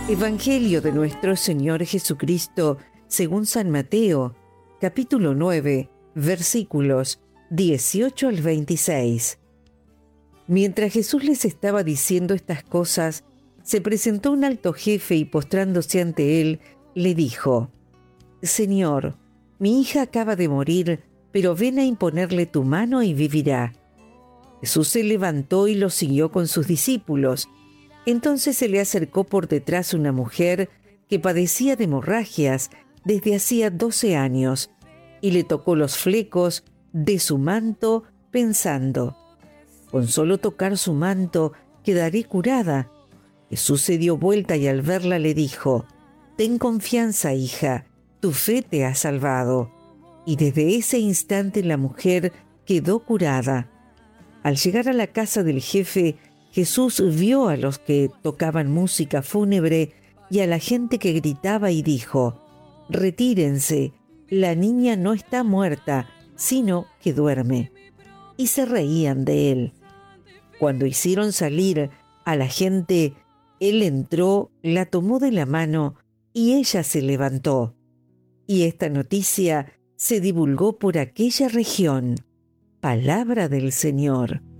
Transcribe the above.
Evangelio de nuestro Señor Jesucristo, según San Mateo, capítulo 9, versículos 18 al 26. Mientras Jesús les estaba diciendo estas cosas, se presentó un alto jefe y postrándose ante él, le dijo: Señor, mi hija acaba de morir, pero ven a imponerle tu mano y vivirá. Jesús se levantó y lo siguió con sus discípulos. Entonces se le acercó por detrás una mujer que padecía de hemorragias desde hacía 12 años y le tocó los flecos de su manto pensando: con solo tocar su manto quedaré curada. Jesús se dio vuelta y al verla le dijo: ten confianza, hija, tu fe te ha salvado. Y desde ese instante la mujer quedó curada. Al llegar a la casa del jefe, Jesús vio a los que tocaban música fúnebre y a la gente que gritaba y dijo: retírense, la niña no está muerta, sino que duerme. Y se reían de él. Cuando hicieron salir a la gente, él entró, la tomó de la mano y ella se levantó. Y esta noticia se divulgó por aquella región. Palabra del Señor.